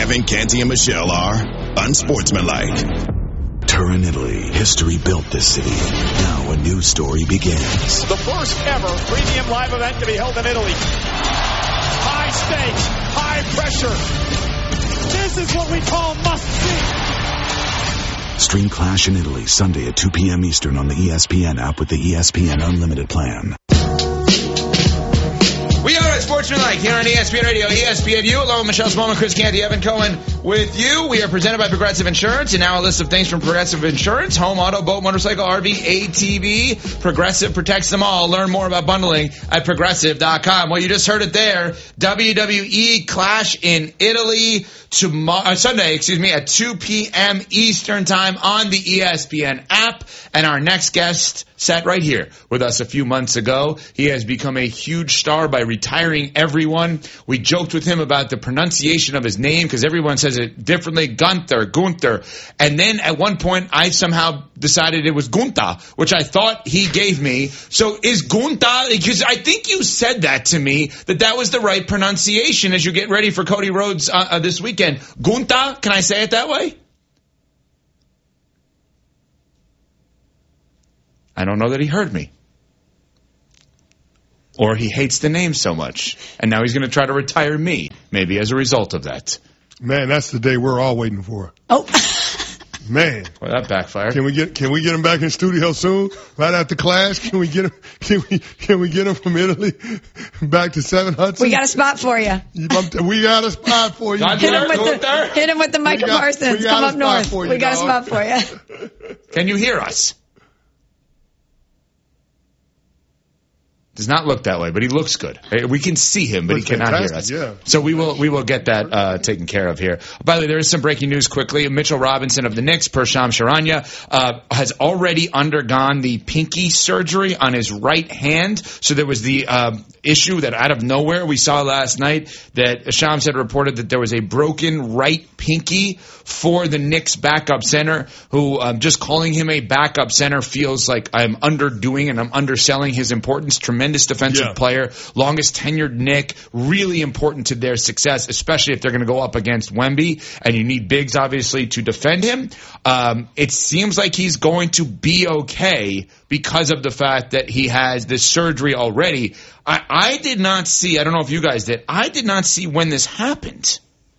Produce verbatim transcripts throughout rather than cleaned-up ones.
Kevin, Canty, and Michelle are unsportsmanlike. Turin, Italy. History built this city. Now a new story begins. The first ever premium live event to be held in Italy. High stakes, high pressure. This is what we call must-see. Stream Clash in Italy Sunday at two p.m. Eastern on the E S P N app with the E S P N Unlimited plan. We are at Sportsmanlike here on E S P N Radio, E S P N U, along with Michelle Smallman, Chris Canty, Evan Cohen with you. We are presented by Progressive Insurance, and now a list of things from Progressive Insurance: home, auto, boat, motorcycle, R V, A T V. Progressive protects them all. Learn more about bundling at progressive dot com. Well, you just heard it there. W W E Clash in Italy tomorrow, uh, Sunday, excuse me, at two p.m. Eastern time on the E S P N app. And our next guest sat right here with us a few months ago. He has become a huge star by retiring everyone. We joked with him about the pronunciation of his name because everyone says it differently. Gunther, Gunther. And then at one point, I somehow decided it was Gunta, which I thought he gave me. So is Gunta, because I think you said that to me, that that was the right pronunciation as you get ready for Cody Rhodes uh, uh, this weekend. Gunta, can I say it that way? I don't know that he heard me. Or he hates the name so much. And now he's going to try to retire me, maybe as a result of that. Man, that's the day we're all waiting for. Oh. Man. Well, that backfired. Can we get can we get him back in studio soon? Right after Clash? Can we get him can we can we get him from Italy back to Seven Hudson? We got a spot for you. We got a spot for you. Hit him with the, hit him with the Micah got, Parsons. Come up north. You, we got dog. a spot for you. Can you hear us? Does not look that way, but he looks good. We can see him, but he cannot hear us. Yeah. So we will we will get that uh, taken care of here. By the way, there is some breaking news quickly. Mitchell Robinson of the Knicks, per Shams Charania, uh, has already undergone the pinky surgery on his right hand. So there was the uh, issue that out of nowhere we saw last night that Shams had reported that there was a broken right pinky for the Knicks backup center, who um, just calling him a backup center feels like I'm underdoing and I'm underselling his importance. Tremendous defensive yeah. player, longest tenured Knick, really important to their success, especially if they're going to go up against Wemby, and you need bigs, obviously, to defend him. Um, it seems like he's going to be okay because of the fact that he has this surgery already. I, I did not see, I don't know if you guys did, I did not see when this happened.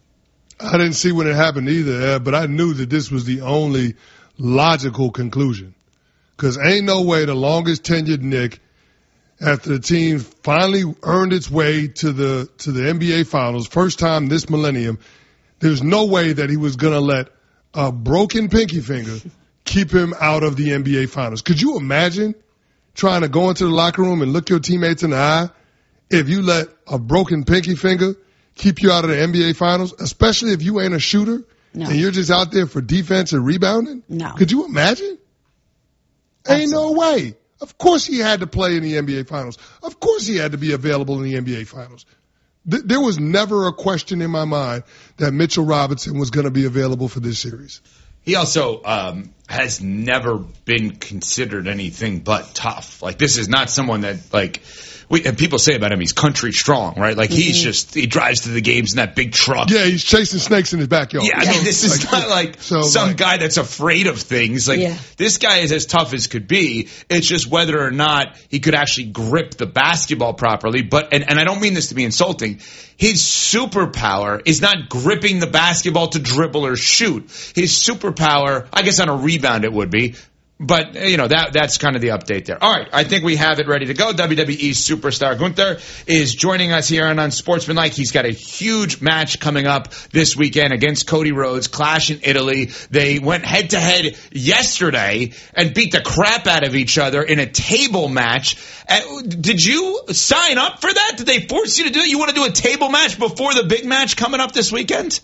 I didn't see when it happened either, but I knew that this was the only logical conclusion. Because ain't no way the longest tenured Knick, after the team finally earned its way to the to the N B A Finals, first time this millennium, there's no way that he was going to let a broken pinky finger keep him out of the N B A Finals. Could you imagine trying to go into the locker room and look your teammates in the eye if you let a broken pinky finger keep you out of the N B A Finals, especially if you ain't a shooter no. and you're just out there for defense and rebounding? No. Could you imagine? Absolutely. Ain't no way. Of course he had to play in the N B A Finals. Of course he had to be available in the N B A Finals. Th- there was never a question in my mind that Mitchell Robinson was going to be available for this series. He also um, has never been considered anything but tough. Like, this is not someone that, like, we, and people say about him, he's country strong, right? Like, mm-hmm. he's just, he drives to the games in that big truck. Yeah, he's chasing snakes in his backyard. Yeah, I mean, this is like, not like so, some like, guy that's afraid of things. Like, yeah. this guy is as tough as could be. It's just whether or not he could actually grip the basketball properly. But, and, and I don't mean this to be insulting, his superpower is not gripping the basketball to dribble or shoot. His superpower, I guess on a rebound it would be, but, you know, that that's kind of the update there. All right, I think we have it ready to go. W W E superstar Gunther is joining us here on Unsportsmanlike. He's got a huge match coming up this weekend against Cody Rhodes, Clash in Italy. They went head-to-head yesterday and beat the crap out of each other in a table match. Did you sign up for that? Did they force you to do it? You want to do a table match before the big match coming up this weekend?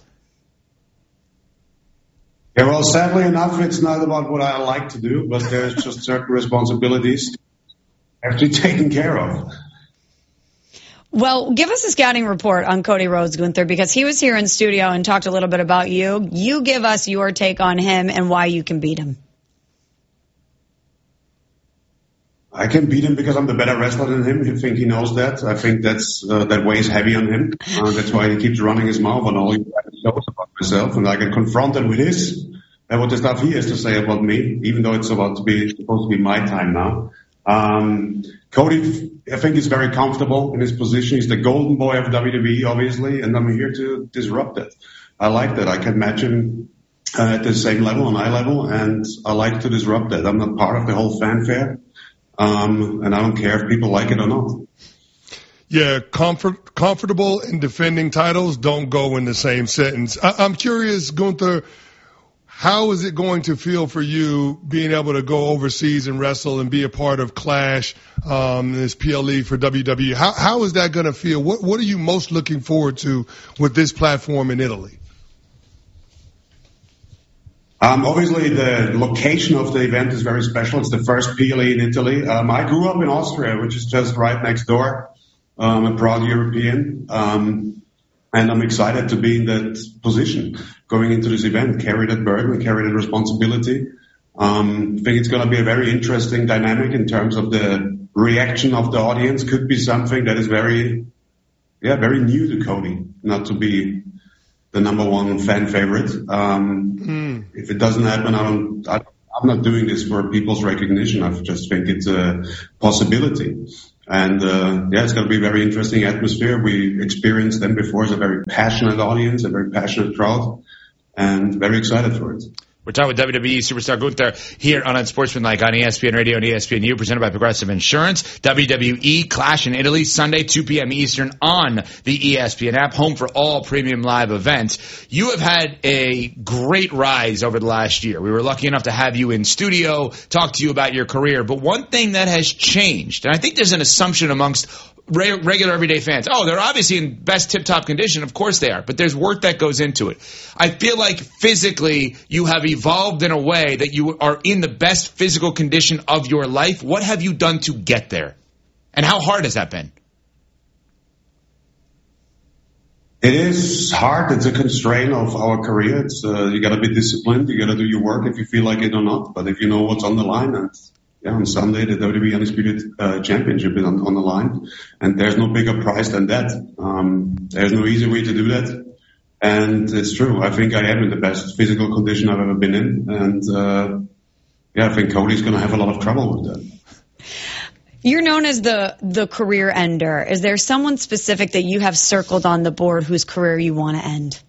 Yeah, well, sadly enough, it's not about what I like to do, but there's just certain responsibilities have to be taken care of. Well, give us a scouting report on Cody Rhodes, Gunther, because he was here in studio and talked a little bit about you. You give us your take on him and why you can beat him. I can beat him because I'm the better wrestler than him. I think he knows that. I think that's uh, that weighs heavy on him. Uh, that's why he keeps running his mouth on all you guys. knows about myself, and I get confronted with his and what the stuff he has to say about me, even though it's about to be supposed to be my time now. Um, Cody, I think, is very comfortable in his position. He's the golden boy of W W E, obviously, and I'm here to disrupt it. I like that. I can match him uh, at the same level, on eye level, and I like to disrupt it. I'm not part of the whole fanfare, um, and I don't care if people like it or not. Yeah, comfort, comfortable in defending titles don't go in the same sentence. I, I'm curious, Gunther, how is it going to feel for you being able to go overseas and wrestle and be a part of Clash, um, this P L E for W W E? How, how is that going to feel? What, what are you most looking forward to with this platform in Italy? Um, obviously, the location of the event is very special. It's the first P L E in Italy. Um, I grew up in Austria, which is just right next door. I'm a proud European, um, and I'm excited to be in that position going into this event, carry that burden, carry that responsibility. Um, I think it's going to be a very interesting dynamic in terms of the reaction of the audience. Could be something that is very, yeah, very new to Cody, not to be the number one fan favorite. Um, mm. If it doesn't happen, I don't, I, I'm not doing this for people's recognition. I just think it's a possibility. And, uh, yeah, it's going to be a very interesting atmosphere. We experienced them before as a very passionate audience, a very passionate crowd, and very excited for it. We're talking with W W E superstar Gunther here on Unsportsmanlike on E S P N Radio and E S P N U, presented by Progressive Insurance. W W E Clash in Italy, Sunday, two p.m. Eastern on the E S P N app, home for all premium live events. You have had a great rise over the last year. We were lucky enough to have you in studio, talk to you about your career. But one thing that has changed, and I think there's an assumption amongst regular everyday fans, oh, they're obviously in best tip-top condition. Of course they are, but there's work that goes into it. I feel like physically you have evolved in a way that you are in the best physical condition of your life. What have you done to get there? And how hard has that been? It is hard. It's a constraint of our career. It's uh, you got to be disciplined. You got to do your work if you feel like it or not. But if you know what's on the line, and yeah, on Sunday, the W W E Undisputed uh, Championship is on, on the line, and there's no bigger prize than that. Um, there's no easy way to do that, and it's true. I think I am in the best physical condition I've ever been in, and uh, yeah, I think Cody's going to have a lot of trouble with that. You're known as the the career ender. Is there someone specific that you have circled on the board whose career you want to end?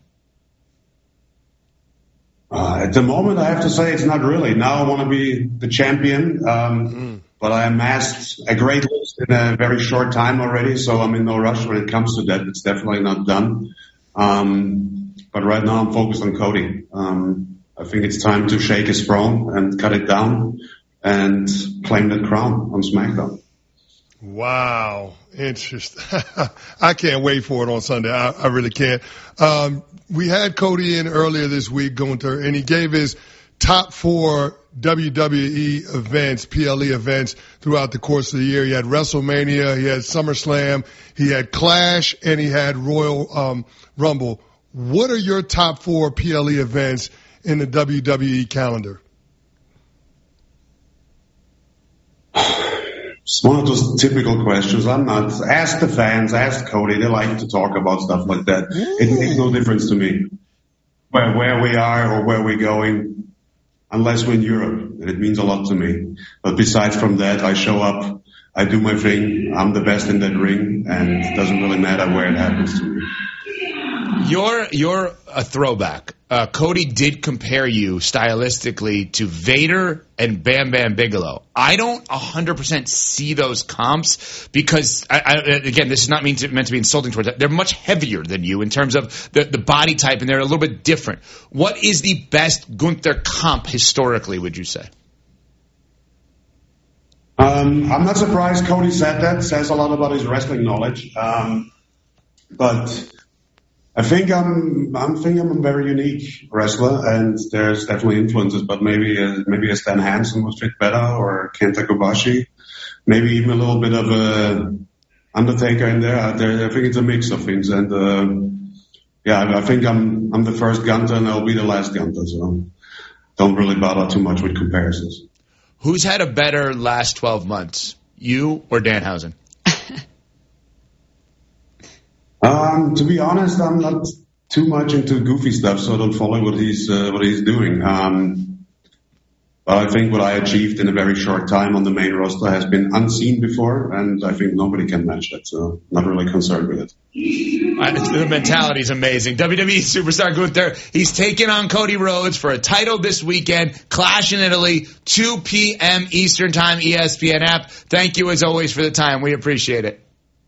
Uh, at the moment, I have to say it's not really. Now I want to be the champion, um, mm. but I amassed a great list in a very short time already, so I'm in no rush when it comes to that. It's definitely not done. Um, but right now I'm focused on Cody. Um, I think it's time to shake his throne and cut it down and claim that crown on SmackDown. Wow. Interesting. I can't wait for it on Sunday. I, I really can't. Um, we had Cody in earlier this week, Gunther, and he gave his top four W W E events, P L E events throughout the course of the year. He had WrestleMania, he had SummerSlam, he had Clash, and he had Royal um, Rumble. What are your top four P L E events in the W W E calendar? It's one of those typical questions. I'm not. Ask the fans, ask Cody. They like to talk about stuff like that. Ooh. It makes no difference to me where, where we are or where we're going, unless we're in Europe. And it means a lot to me. But besides from that, I show up, I do my thing, I'm the best in that ring, and it doesn't really matter where it happens to me. You're you're a throwback. Uh, Cody did compare you stylistically to Vader and Bam Bam Bigelow. I don't one hundred percent see those comps because, I, I, again, this is not mean to, meant to be insulting towards that. They're much heavier than you in terms of the, the body type, and they're a little bit different. What is the best Gunther comp historically, would you say? Um, I'm not surprised Cody said that. It says a lot about his wrestling knowledge. Um, but I think I'm, I'm thinking I'm a very unique wrestler, and there's definitely influences, but maybe a, maybe a Stan Hansen would fit better, or Kenta Kobashi, maybe even a little bit of a Undertaker in there. I, there, I think it's a mix of things, and uh, yeah, I think I'm I'm the first Gunther, and I'll be the last Gunther, so don't really bother too much with comparisons. Who's had a better last twelve months, you or Danhausen? Um, to be honest, I'm not too much into goofy stuff, so I don't follow what he's uh, what he's doing. Um, but I think what I achieved in a very short time on the main roster has been unseen before, and I think nobody can match that. So not really concerned with it. The mentality is amazing. W W E superstar Gunther, he's taking on Cody Rhodes for a title this weekend. Clash in Italy, two p.m. Eastern Time, E S P N app. Thank you as always for the time. We appreciate it.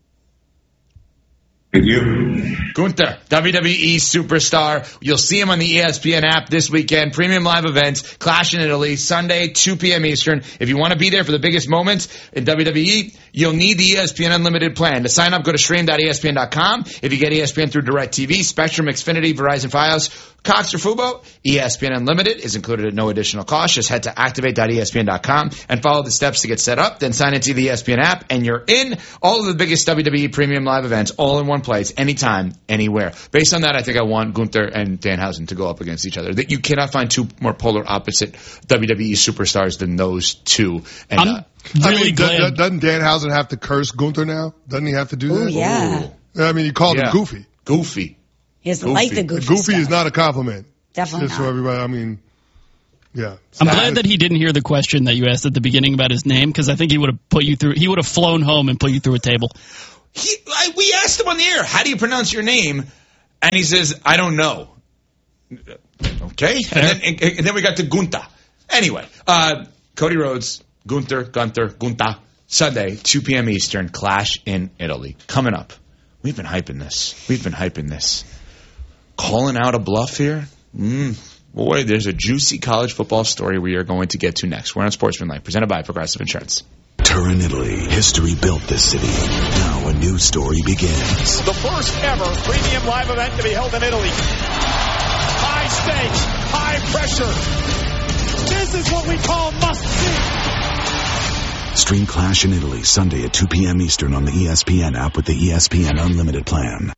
Thank you. Gunther, W W E superstar. You'll see him on the E S P N app this weekend. Premium live events, Clash in Italy, Sunday, two p.m. Eastern. If you want to be there for the biggest moments in W W E, you'll need the E S P N Unlimited plan. To sign up, go to stream dot E S P N dot com. If you get E S P N through DirecTV, Spectrum, Xfinity, Verizon Fios, Cox, or Fubo, E S P N Unlimited is included at no additional cost. Just head to activate dot E S P N dot com and follow the steps to get set up. Then sign into the E S P N app, and you're in. All of the biggest W W E premium live events, all in one place, anytime, anywhere. Based on that, I think I want Gunther and Danhausen to go up against each other. That you cannot find two more polar opposite W W E superstars than those two. And, I'm uh, really I mean, glad. doesn't Danhausen have to curse Gunther now? Doesn't he have to do that? Oh, yeah. Ooh. I mean, he called Yeah. him goofy. Goofy. He doesn't Goofy. like the goofy Goofy stuff. is not a compliment. Definitely Just not. so everybody, I mean, yeah. I'm glad that he didn't hear the question that you asked at the beginning about his name, because I think he would have put you through. He would have flown home and put you through a table. He, I, we asked him on the air, how do you pronounce your name? And he says, I don't know. Okay. And then, and, and then we got to Gunther. Anyway, uh, Cody Rhodes, Gunther, Gunther, Gunther, Sunday, two p.m. Eastern, Clash in Italy. Coming up. We've been hyping this. We've been hyping this. Calling out a bluff here? Mm, boy, there's a juicy college football story we are going to get to next. We're on Sportsmanlike, presented by Progressive Insurance. Turin, Italy. History built this city. Now a new story begins. The first ever premium live event to be held in Italy. High stakes, high pressure. This is what we call must-see. Stream Clash in Italy Sunday at two p.m. Eastern on the E S P N app with the E S P N Unlimited plan.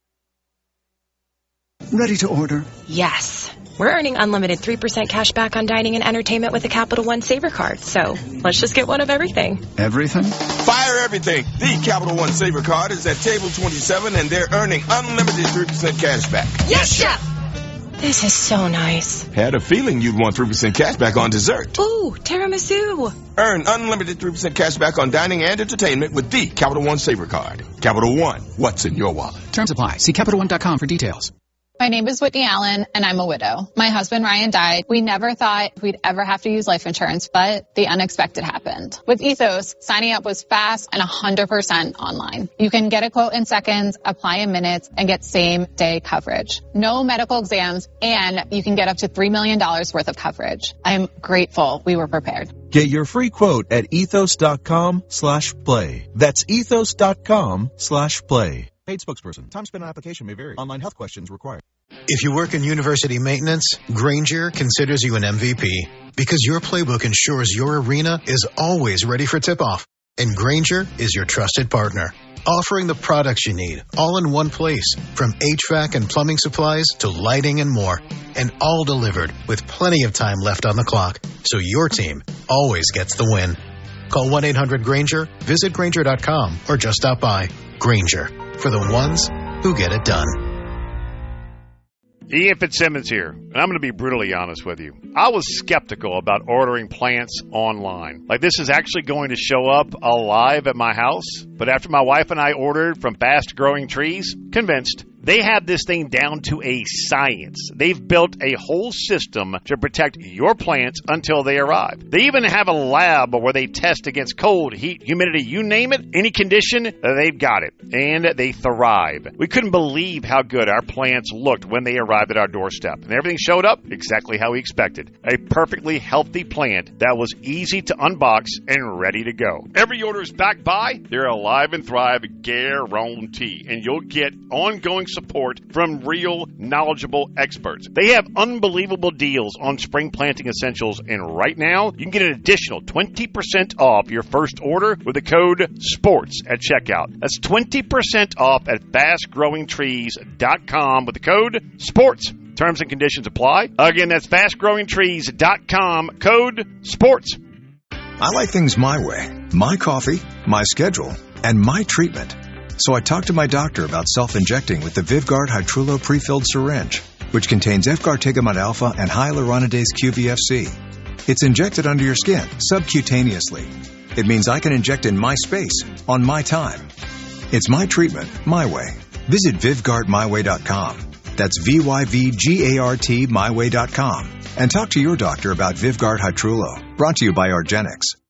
Ready to order? Yes. We're earning unlimited three percent cash back on dining and entertainment with a Capital One Saver card. So let's just get one of everything. Everything? Fire everything. The Capital One Saver card is at table twenty-seven, and they're earning unlimited three percent cash back. Yes, Chef! This is so nice. Had a feeling you'd want three percent cash back on dessert. Ooh, tiramisu. Earn unlimited three percent cash back on dining and entertainment with the Capital One Saver card. Capital One, what's in your wallet? Terms apply. See Capital One dot com for details. My name is Whitney Allen, and I'm a widow. My husband, Ryan, died. We never thought we'd ever have to use life insurance, but the unexpected happened. With Ethos, signing up was fast and one hundred percent online. You can get a quote in seconds, apply in minutes, and get same-day coverage. No medical exams, and you can get up to three million dollars worth of coverage. I'm grateful we were prepared. Get your free quote at ethos.com slash play. That's ethos.com slash play. Paid spokesperson. Time spent on application may vary. Online health questions required. If you work in university maintenance, Grainger considers you an M V P because your playbook ensures your arena is always ready for tip-off. And Grainger is your trusted partner, offering the products you need all in one place, from H V A C and plumbing supplies to lighting and more, and all delivered with plenty of time left on the clock, so your team always gets the win. Call one eight hundred Grainger, visit Grainger dot com, or just stop by. Grainger, for the ones who get it done. Ian Fitzsimmons here, and I'm going to be brutally honest with you. I was skeptical about ordering plants online. Like, this is actually going to show up alive at my house. But after my wife and I ordered from Fast Growing Trees, convinced. They have this thing down to a science. They've built a whole system to protect your plants until they arrive. They even have a lab where they test against cold, heat, humidity, you name it, any condition, they've got it. And they thrive. We couldn't believe how good our plants looked when they arrived at our doorstep. And everything showed up exactly how we expected. A perfectly healthy plant that was easy to unbox and ready to go. Every order is backed by their Alive and Thrive guarantee. And you'll get ongoing support from real, knowledgeable experts. They have unbelievable deals on spring planting essentials, and right now, you can get an additional twenty percent off your first order with the code SPORTS at checkout. That's twenty percent off at fast growing trees dot com with the code SPORTS. Terms and conditions apply. Again, that's fast growing trees dot com, code SPORTS. I like things my way. My coffee, my schedule, and my treatment. So I talked to my doctor about self-injecting with the Vyvgart Hytrulo prefilled syringe, which contains Efgartigimod alpha and hyaluronidase Q V F C. It's injected under your skin, subcutaneously. It means I can inject in my space, on my time. It's my treatment, my way. Visit Vyvgart my way dot com. That's V Y V G A R T my way dot com. And talk to your doctor about Vyvgart Hytrulo. Brought to you by argenx.